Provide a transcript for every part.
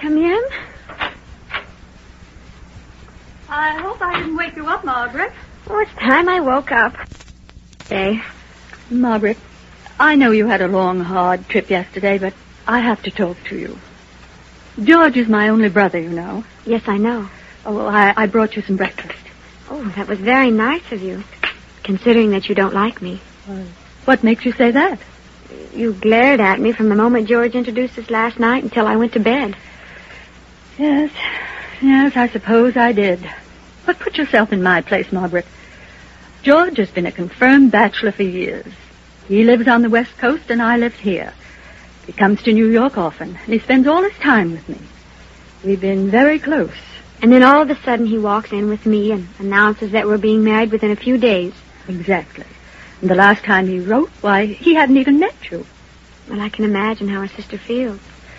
come in? I hope I didn't wake you up, Margaret. Oh, it's time I woke up. Hey. Margaret, I know you had a long, hard trip yesterday, but I have to talk to you. George is my only brother, you know. Yes, I know. Oh, well, I brought you some breakfast. Oh, that was very nice of you, considering that you don't like me. What makes you say that? You glared at me from the moment George introduced us last night until I went to bed. Yes, I suppose I did. But put yourself in my place, Margaret. George has been a confirmed bachelor for years. He lives on the West Coast and I live here. He comes to New York often, and he spends all his time with me. We've been very close. And then all of a sudden he walks in with me and announces that we're being married within a few days. Exactly. And the last time he wrote, why, he hadn't even met you. Well, I can imagine how his sister feels.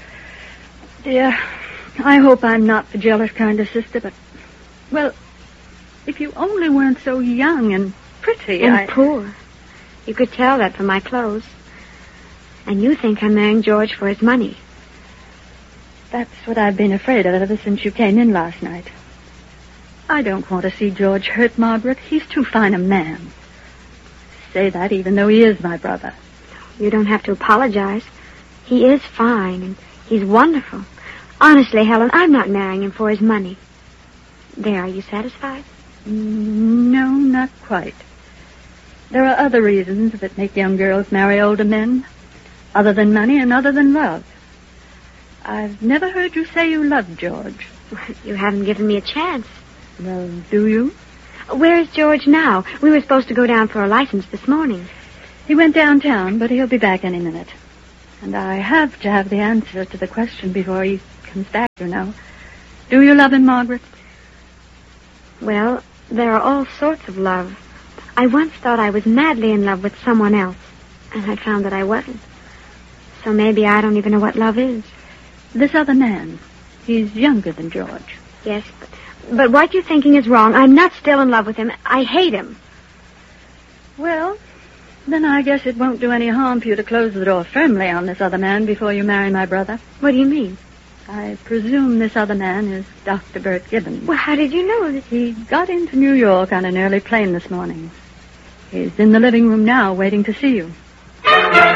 Dear, I hope I'm not the jealous kind of sister, but, well, if you only weren't so young and pretty, and poor. You could tell that from my clothes. And you think I'm marrying George for his money. That's what I've been afraid of ever since you came in last night. I don't want to see George hurt, Margaret. He's too fine a man. I say that even though he is my brother. You don't have to apologize. He is fine, and he's wonderful. Honestly, Helen, I'm not marrying him for his money. There, are you satisfied? No, not quite. There are other reasons that make young girls marry older men. Other than money and other than love. I've never heard you say you love George. You haven't given me a chance. Well, do you? Where is George now? We were supposed to go down for a license this morning. He went downtown, but he'll be back any minute. And I have to have the answer to the question before he comes back, you know. Do you love him, Margaret? Well, there are all sorts of love. I once thought I was madly in love with someone else, and I found that I wasn't. So maybe I don't even know what love is. This other man, he's younger than George. Yes, but what you're thinking is wrong. I'm not still in love with him. I hate him. Well, then I guess it won't do any harm for you to close the door firmly on this other man before you marry my brother. What do you mean? I presume this other man is Dr. Bert Gibbons. Well, how did you know that? He got into New York on an early plane this morning. He's in the living room now waiting to see you.